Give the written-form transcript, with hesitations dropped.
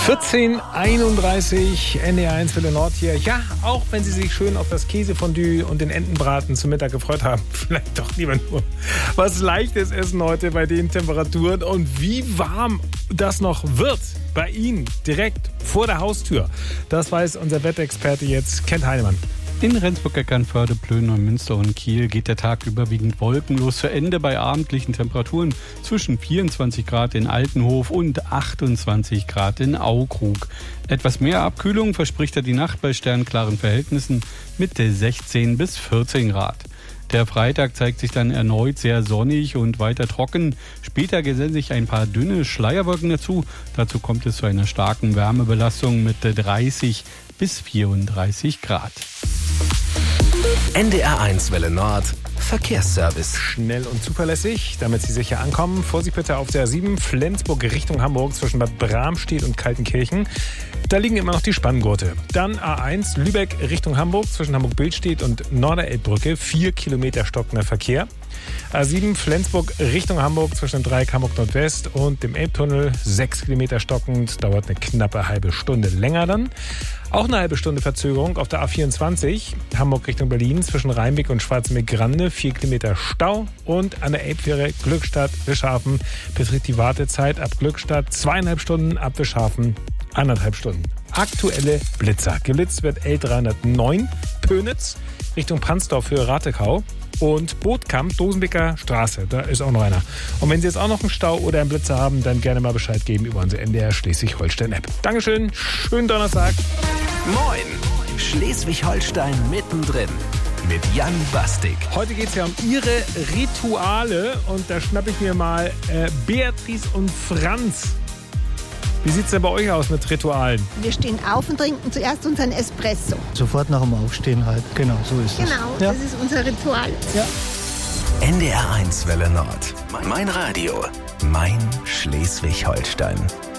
14:31 NDR1 Welle Nord hier. Ja, auch wenn Sie sich schön auf das Käsefondue und den Entenbraten zum Mittag gefreut haben, vielleicht doch lieber nur was Leichtes essen heute bei den Temperaturen. Und wie warm das noch wird bei Ihnen direkt vor der Haustür, das weiß unser Wetterexperte jetzt, Kent Heinemann. In Rendsburg, Eckernförde, Plön, Münster und Kiel geht der Tag überwiegend wolkenlos zu Ende bei abendlichen Temperaturen zwischen 24 Grad in Altenhof und 28 Grad in Aukrug. Etwas mehr Abkühlung verspricht die Nacht bei sternklaren Verhältnissen mit 16 bis 14 Grad. Der Freitag zeigt sich dann erneut sehr sonnig und weiter trocken. Später gesellen sich ein paar dünne Schleierwolken dazu. Dazu kommt es zu einer starken Wärmebelastung mit 30 bis 34 Grad. NDR1 Welle Nord Verkehrsservice. Schnell und zuverlässig, damit Sie sicher ankommen. Vorsicht bitte auf der A7 Flensburg Richtung Hamburg zwischen Bad Bramstedt und Kaltenkirchen. Da liegen immer noch die Spanngurte. Dann A1 Lübeck Richtung Hamburg zwischen Hamburg-Billstedt und Norderelbbrücke. 4 Kilometer stockender Verkehr. A7 Flensburg Richtung Hamburg zwischen dem Dreieck Hamburg Nordwest und dem Elbtunnel. 6 Kilometer stockend, dauert eine knappe halbe Stunde länger dann. Auch eine halbe Stunde Verzögerung auf der A24 Hamburg Richtung Berlin zwischen Rheinbeck und Schwarzenbeck-Grande. 4 Kilometer Stau. Und an der Elbfähre Glückstadt-Wischhafen beträgt die Wartezeit ab Glückstadt 2,5 Stunden, ab Wischhafen 1,5 Stunden. Aktuelle Blitzer. Geblitzt wird L309 Pönitz Richtung Pansdorf für Ratekau. Und Bootkamp, Dosenbeker Straße, da ist auch noch einer. Und wenn Sie jetzt auch noch einen Stau oder einen Blitzer haben, dann gerne mal Bescheid geben über unsere NDR Schleswig-Holstein-App. Dankeschön, schönen Donnerstag. Moin, Schleswig-Holstein mittendrin mit Jan Bastik. Heute geht es ja um Ihre Rituale und da schnappe ich mir mal Beatrice und Franz. Wie sieht es denn bei euch aus mit Ritualen? Wir stehen auf und trinken zuerst unseren Espresso. Sofort nach dem Aufstehen halt. Genau, so ist es. Genau, ja. Das ist unser Ritual. Ja. NDR1 Welle Nord. Mein Radio. Mein Schleswig-Holstein.